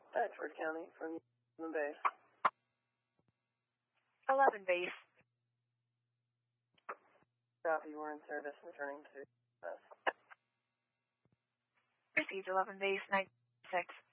Bedford County from the base. 11 base. Copy, we're in service, returning to us. Received 11 base, 96.